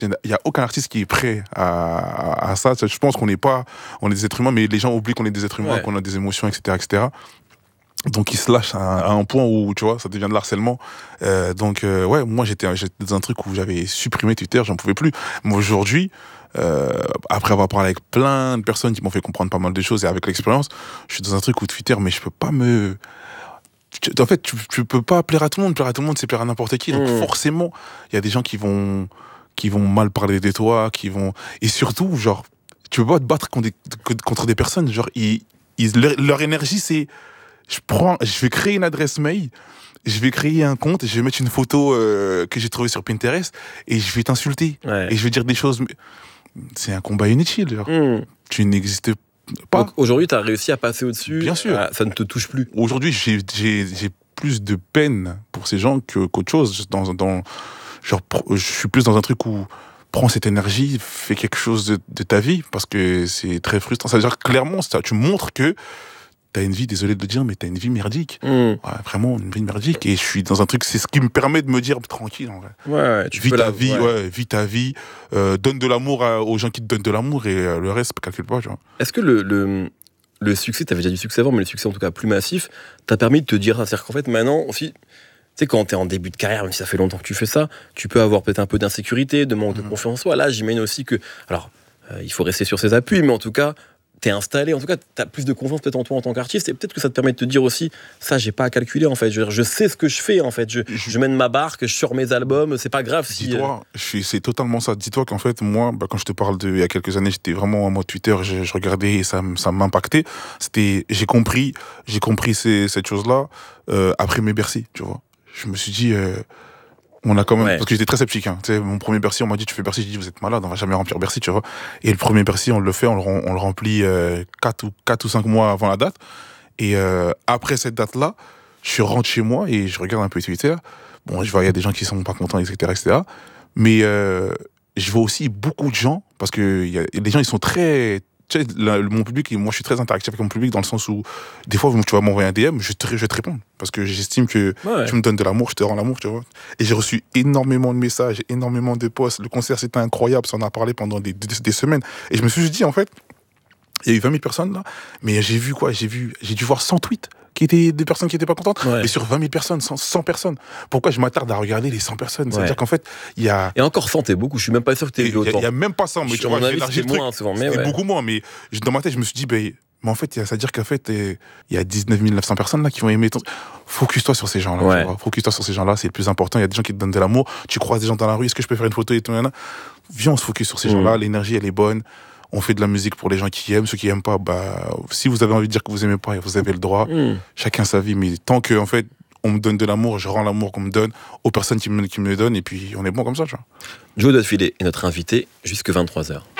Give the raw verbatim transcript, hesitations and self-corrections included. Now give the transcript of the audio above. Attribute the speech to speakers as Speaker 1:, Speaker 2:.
Speaker 1: Il n'y a aucun artiste qui est prêt à, à, à ça. Je pense qu'on n'est pas, on est des êtres humains, mais les gens oublient qu'on est des êtres humains, ouais. qu'on a des émotions, et cetera, et cetera. Donc ils se lâchent à, à un point où, tu vois, ça devient de l'harcèlement. Euh, donc euh, ouais, moi j'étais, j'étais dans un truc où j'avais supprimé Twitter, j'en pouvais plus. Mais aujourd'hui, euh, après avoir parlé avec plein de personnes qui m'ont fait comprendre pas mal de choses et avec l'expérience, je suis dans un truc où Twitter, mais je peux pas me... En fait, tu, tu peux pas plaire à tout le monde. Plaire à tout le monde, c'est plaire à n'importe qui. Donc mmh. forcément, il y a des gens qui vont... qui vont mal parler de toi, qui vont... Et surtout, genre, tu peux pas te battre contre des, contre des personnes, genre, ils, ils, leur, leur énergie, c'est... Je prends, je vais créer une adresse mail, je vais créer un compte, je vais mettre une photo euh, que j'ai trouvée sur Pinterest, et je vais t'insulter.
Speaker 2: Ouais.
Speaker 1: Et je vais dire des choses... C'est un combat inutile, genre. Mmh. Tu n'existes pas.
Speaker 2: Donc, aujourd'hui, tu as réussi à passer au-dessus.
Speaker 1: Bien sûr.
Speaker 2: À, ça ne te touche plus.
Speaker 1: Aujourd'hui, j'ai, j'ai, j'ai plus de peine pour ces gens que, qu'autre chose. Dans... dans Genre, je suis plus dans un truc où prends cette énergie, fais quelque chose de, de ta vie, parce que c'est très frustrant. Ça veut dire clairement, ça, tu montres que t'as une vie, désolé de le dire, mais t'as une vie merdique. Mmh. Ouais, vraiment, une vie merdique. Et je suis dans un truc, c'est ce qui me permet de me dire tranquille, en vrai.
Speaker 2: Ouais, tu
Speaker 1: vis
Speaker 2: peux
Speaker 1: ta
Speaker 2: la...
Speaker 1: vie,
Speaker 2: ouais.
Speaker 1: ouais, vis ta vie, euh, donne de l'amour à, aux gens qui te donnent de l'amour, et euh, le reste, calcule pas, tu vois.
Speaker 2: Est-ce que le, le, le succès, t'avais déjà du succès avant, mais le succès en tout cas plus massif, t'a permis de te dire, c'est-à-dire qu'en fait, maintenant, aussi, tu sais, quand t'es en début de carrière, même si ça fait longtemps que tu fais ça, tu peux avoir peut-être un peu d'insécurité, de manque mmh. de confiance en soi. Là, j'imagine aussi que, alors, euh, il faut rester sur ses appuis, mais en tout cas, t'es installé, en tout cas, t'as plus de confiance peut-être en toi en tant qu'artiste, et peut-être que ça te permet de te dire aussi, ça, j'ai pas à calculer, en fait. Je, je sais ce que je fais, en fait. Je, je... je mène ma barque, je sors mes albums, c'est pas grave si...
Speaker 1: Dis-toi, je suis, c'est totalement ça. Dis-toi qu'en fait, moi, bah, quand je te parle de, il y a quelques années, j'étais vraiment en mode Twitter, je, je regardais et ça, ça m'impactait. C'était, j'ai compris, j'ai compris ces, cette chose-là, euh, après mes Bercy, tu vois. Je me suis dit, euh, on a quand même, ouais. parce que j'étais très sceptique, hein. Tu sais, mon premier Bercy, on m'a dit, tu fais Bercy, j'ai dit, vous êtes malade, on va jamais remplir Bercy, tu vois. Et le premier Bercy, on le fait, on le, on le remplit, euh, quatre ou, quatre ou cinq mois avant la date. Et, euh, après cette date-là, je rentre chez moi et je regarde un peu Twitter. Bon, je vois, il y a des gens qui sont pas contents, et cetera, et cetera. Mais, euh, je vois aussi beaucoup de gens, parce que y a, les gens, ils sont très, tu sais, la, mon public, moi je suis très interactif avec mon public dans le sens où des fois tu vas m'envoyer un D M, je te, je vais te répondre parce que j'estime que ouais. tu me donnes de l'amour, je te rends l'amour, tu vois. Et j'ai reçu énormément de messages, énormément de posts. Le concert c'était incroyable, ça en a parlé pendant des, des, des semaines. Et je me suis dit en fait, il y a eu vingt mille personnes là, mais j'ai vu quoi, j'ai vu, j'ai dû voir cent tweets qui étaient des personnes qui étaient pas contentes, ouais. et sur vingt mille personnes, cent, cent personnes. Pourquoi je m'attarde à regarder les cent personnes? Ouais. C'est-à-dire qu'en fait, il y a...
Speaker 2: Et encore cent, t'es beaucoup, je suis même pas sûr que t'es autant.
Speaker 1: Il y a même pas cent, mais tu vois, j'ai élargi le truc.
Speaker 2: Moins, souvent, mais
Speaker 1: c'était
Speaker 2: ouais.
Speaker 1: beaucoup moins, mais dans ma tête, je me suis dit, ben, mais en fait, c'est-à-dire qu'en fait, il y a dix-neuf mille neuf cents personnes là qui vont aimer ton... Focus-toi sur ces gens-là. Ouais. Focus-toi sur ces gens-là, c'est le plus important. Il y a des gens qui te donnent de l'amour. Tu croises des gens dans la rue, est-ce que je peux faire une photo et tout, viens, on se focus sur ces mmh. gens-là. L'énergie, elle est bonne. On fait de la musique pour les gens qui aiment, ceux qui aiment pas, bah, si vous avez envie de dire que vous aimez pas, vous avez le droit. Mmh. Chacun sa vie, mais tant que, en fait, on me donne de l'amour, je rends l'amour qu'on me donne aux personnes qui me, qui me le donnent, et puis on est bon comme ça, tu vois.
Speaker 2: Joe Dotfilet est notre invité jusque vingt-trois heures.